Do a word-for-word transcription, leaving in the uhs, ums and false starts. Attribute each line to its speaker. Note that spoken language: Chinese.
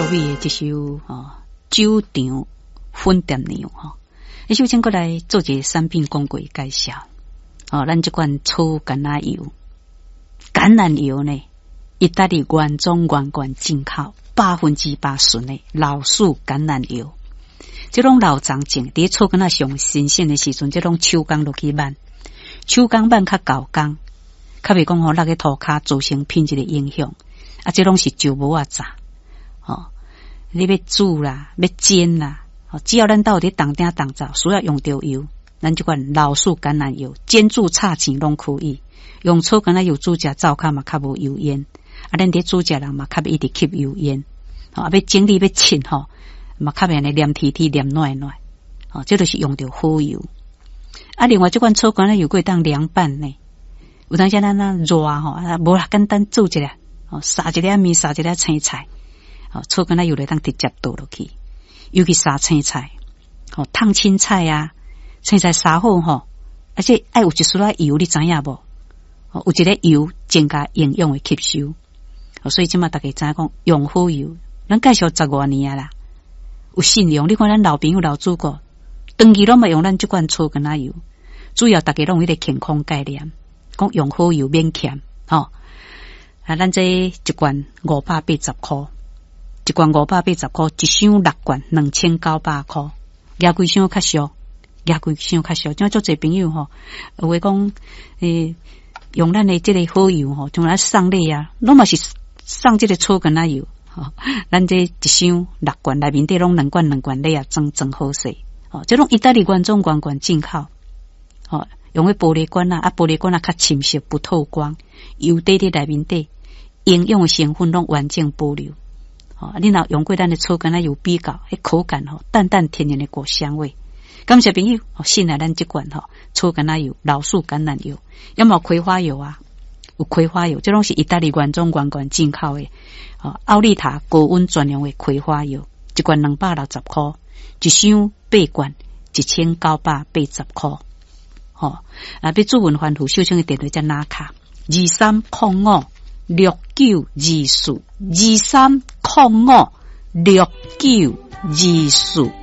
Speaker 1: 味的一首哦酒场粉店娘吼，你首先过来做一个产品广告介绍。哦，咱这款草橄榄油，橄榄油呢，意大利原装原罐进口，百分之百纯的老树橄榄油。这种老长种，伫草橄榄上新鲜的时阵，这种手工落去慢，手工慢较高工，较袂讲吼落去涂骹造成品质的影响。啊，这种是酒无啊炸，哦，你要煮啦，要煎啦，哦，只要咱到底当鼎当灶，需要用到油。咱这款老树橄榄油，煎煮炒糋拢可以。用草橄榄油煮食灶骹嘛较无油烟，啊，咱伫煮食人嘛较袂一直吸油烟。哦，啊，要整理要清吼，嘛较袂安尼黏贴贴黏软软。哦，这就是用到好油。啊，另外这款草橄榄油可以当凉拌呢。有当时咱那热吼，啊，无啦简单煮一下，哦，撒一粒面，撒一粒青菜，哦，草橄榄油来当直接倒落去。尤其撒青菜，哦，烫青菜啊。青菜杀好吼，而且爱有一丝仔油，你知影无？哦，有一个油增加营养的吸收，哦，所以即马大家知影讲用好油，咱介绍十多年啊啦，有信用。你看咱老朋友老主顾，长期拢嘛用咱即款草橄榄油，主要大家拢有一个健康概念，讲用好油免欠，吼、哦。啊，咱这一罐五百八十块，一罐五百八十块，一箱六罐两千九百块，价贵箱较俗。价贵伤较少，像足侪朋友吼，有话讲诶，用咱的这个好油吼，从来送礼啊，拢嘛是送这个草橄榄油吼。咱这一箱六罐内面底拢两罐两罐礼啊，装装好势。哦，这种意大利原装原罐进口，哦，用个玻璃罐啊，啊玻璃罐啊较深色不透光，油底底内面底营养的成分拢完整保留。哦，你若用过咱的草橄榄油比较，迄口感吼，淡淡天然的果香味。感谢朋友，哦，信赖咱这款吼草橄榄油、老树橄榄油，要么葵花油啊，有葵花油，这拢是意大利原装原罐进口的，哦，奥利塔高温专用的葵花油，一罐两百六十块，一箱八罐一千九百八十块，哦，啊，要做文番户小青的电话才拿卡二三零五六九二四二三零五六九二四。